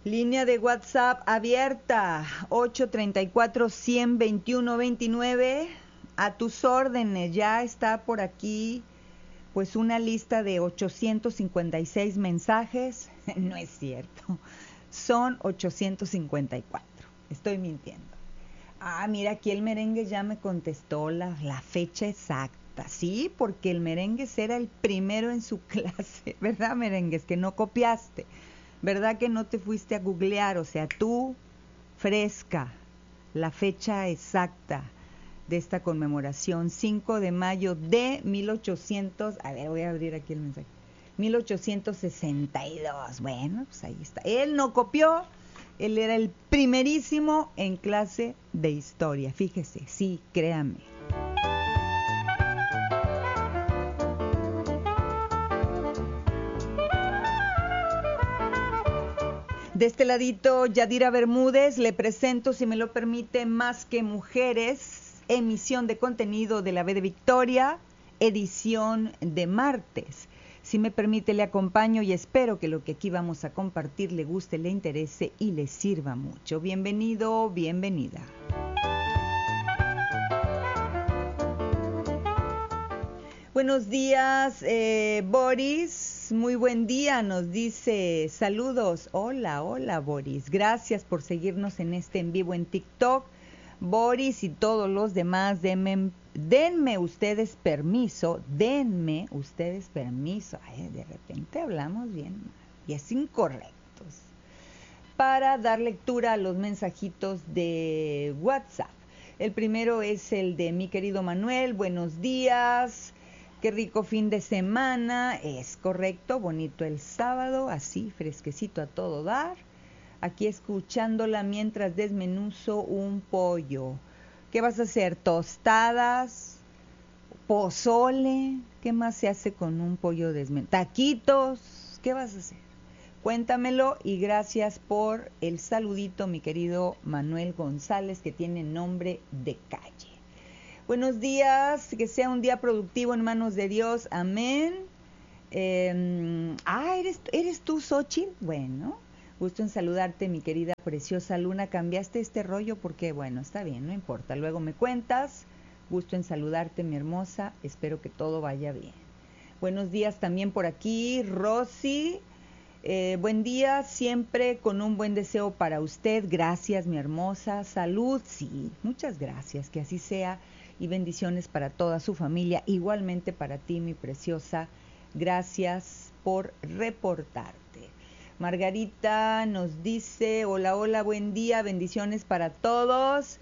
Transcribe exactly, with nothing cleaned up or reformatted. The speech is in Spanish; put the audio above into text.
Línea de WhatsApp abierta, ocho treinta y cuatro, cien, veintiuno, veintinueve. A tus órdenes, ya está por aquí pues una lista de ochocientos cincuenta y seis mensajes. No es cierto, son ochocientos cincuenta y cuatro, estoy mintiendo. Ah, mira, aquí el Merengues ya me contestó la, la fecha exacta, sí, porque el Merengues era el primero en su clase, ¿verdad, Merengues? Que no copiaste, ¿verdad que no te fuiste a googlear? O sea, tú, fresca, la fecha exacta de esta conmemoración, cinco de mayo de mil ochocientos, a ver, voy a abrir aquí el mensaje, mil ochocientos sesenta y dos, bueno, pues ahí está. Él no copió, él era el primerísimo en clase de historia, fíjese, sí, créame. De este ladito, Yadira Bermúdez, le presento, si me lo permite, Más que Mujeres, emisión de contenido de la B de Victoria, edición de martes. Si me permite, le acompaño y espero que lo que aquí vamos a compartir le guste, le interese y le sirva mucho. Bienvenido, bienvenida. Buenos días, eh, Boris. Muy buen día, nos dice saludos. Hola, hola, Boris. Gracias por seguirnos en este en vivo en TikTok. Boris y todos los demás, denme, denme ustedes permiso, denme ustedes permiso. Ay, de repente hablamos bien y es incorrectos. Para dar lectura a los mensajitos de WhatsApp. El primero es el de mi querido Manuel. Buenos días. Qué rico fin de semana, es correcto, bonito el sábado, así fresquecito a todo dar. Aquí escuchándola mientras desmenuzo un pollo. ¿Qué vas a hacer? ¿Tostadas? ¿Pozole? ¿Qué más se hace con un pollo desmenuzado? ¿Taquitos? ¿Qué vas a hacer? Cuéntamelo y gracias por el saludito, mi querido Manuel González, que tiene nombre de calle. Buenos días, que sea un día productivo en manos de Dios, amén. Eh, ah, ¿eres, ¿eres tú, Xochitl? Bueno, gusto en saludarte, mi querida preciosa Luna. ¿Cambiaste este rollo? Porque, bueno, está bien, no importa, luego me cuentas. Gusto en saludarte, mi hermosa, espero que todo vaya bien. Buenos días también por aquí, Rosy. Eh, buen día, siempre con un buen deseo para usted. Gracias, mi hermosa. Salud, sí, muchas gracias, que así sea. Y bendiciones para toda su familia, igualmente para ti, mi preciosa. Gracias por reportarte. Margarita nos dice, hola, hola, buen día, bendiciones para todos.